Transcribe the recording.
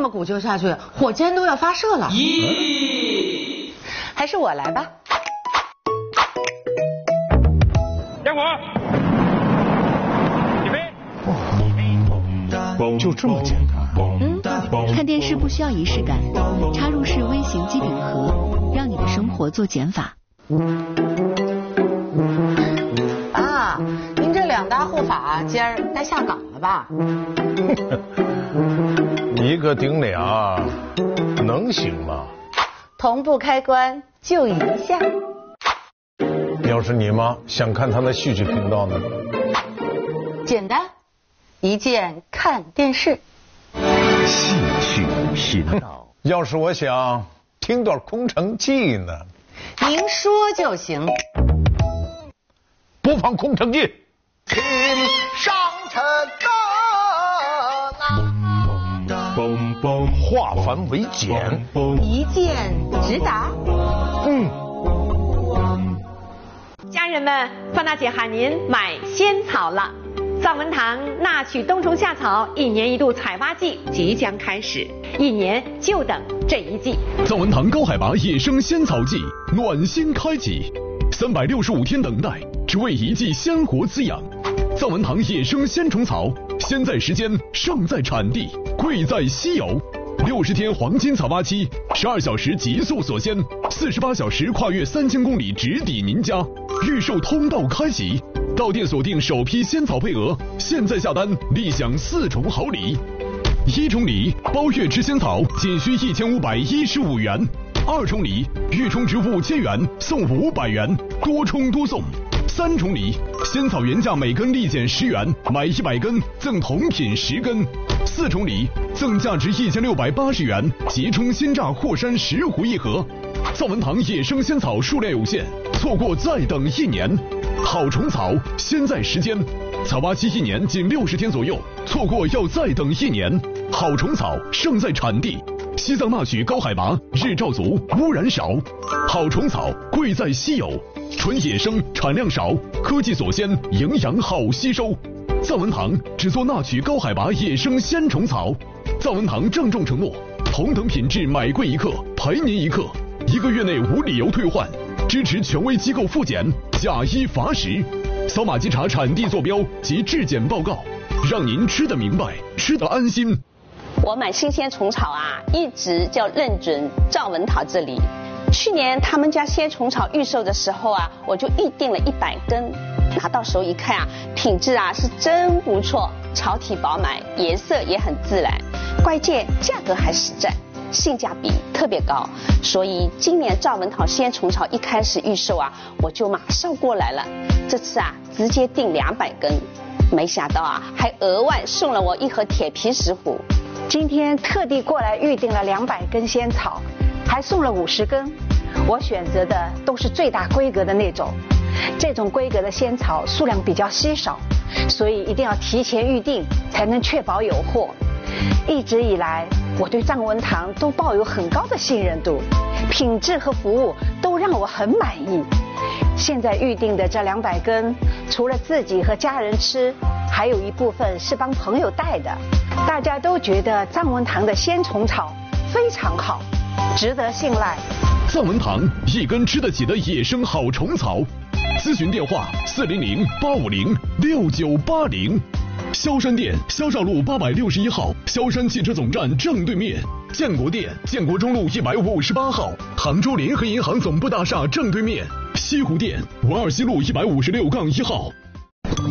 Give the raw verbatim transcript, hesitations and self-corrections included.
么鼓救下去，火箭都要发射了。 咦， 还是我来吧。 点火，起飞。 就这么简单。 嗯，看电视不需要仪式感，插入式微型机顶盒，让你的生活做减法。 爸，您这两大护法今儿该下岗了吧？ 一个顶俩，能行吗？ 同步开关就一下。 要是你妈想看她的戏剧频道呢？ 简单，一键看电视。 戏曲频道。 要是我想听段空城计呢？ 您说就行。 播放空城计。 请上车嘣嘣，化繁为简， 一键直达。 嗯。 家人们，范大姐喊您买仙草了。藏文堂纳曲冬虫夏草一年一度采挖季即将开始，一年就等这一季。 藏文堂高海拔野生仙草季暖心开启，三百六十五天等待，只为一季鲜活滋养。藏文堂野生鲜虫草，先在时间，胜在产地，贵在稀有。六十天黄金采挖期，十二小时极速锁鲜，四十八小时跨越三千公里直抵您家。预售通道开启，到店锁定首批仙草配额，现在下单立享四重好礼。一重礼，包月吃仙草仅需一千五百一十五元；二重礼，预充值五千元送五百元，多充多送。三重礼，仙草原价每根立减十元，买一百根赠同品十根。四重礼，赠价值一千六百八十元即充鲜榨霍山十壶一盒。藏文堂野生仙草数量有限，错过再等一年。好虫草，先在时间，采挖期一年仅六十天左右，错过要再等一年。好虫草，胜在产地。西藏纳曲高海拔，日照足，污染少。好虫草，贵在稀有，纯野生，产量少，科技锁鲜，营养好吸收。藏文堂只做纳曲高海拔野生鲜虫草。藏文堂郑重承诺，同等品质买贵一克，赔您一克，一个月内无理由退换，支持权威机构复检，假一罚十。扫码稽查产地坐标及质检报告，让您吃得明白，吃得安心。 我买新鲜虫草啊，一直就认准藏文堂这里。去年他们家鲜虫草预售的时候啊，我就预定了一百根，拿到手一看啊，品质啊是真不错，草体饱满，颜色也很自然，关键价格还实在，性价比特别高。所以今年藏文堂鲜虫草一开始预售啊，我就马上过来了。这次啊，直接订两百根，没想到啊，还额外送了我一盒铁皮石斛。 今天特地过来预定了两百根仙草，还送了五十根。我选择的都是最大规格的那种，这种规格的仙草数量比较稀少，所以一定要提前预定，才能确保有货。一直以来，我对藏文堂都抱有很高的信任度，品质和服务都让我很满意。现在预定的这两百根，除了自己和家人吃，还有一部分是帮朋友带的。大家都觉得藏文堂的鲜虫草非常好，值得信赖。 藏文堂一根吃得起的野生好虫草，咨询电话四零零八五零六九八零。萧山店萧少路八百六十一号，萧山汽车总站正对面；建国店建国中路一百五十八号，杭州联合银行总部大厦正对面；西湖店五二西路一百五十六杠一号。